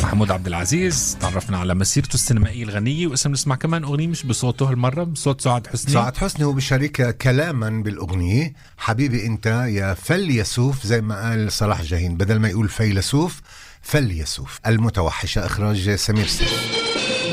محمود عبد العزيز. تعرفنا على مسيرته السينمائية الغنية، واسم نسمع كمان أغنية مش بصوته هالمرة، بصوت سعاد حسني. سعاد حسني هو بشاركها كلاما بالأغنية حبيبي أنت يا فليسوف، زي ما قال صلاح جاهين بدل ما يقول فيلسوف فليسوف. المتوحشة إخراج سمير سيف.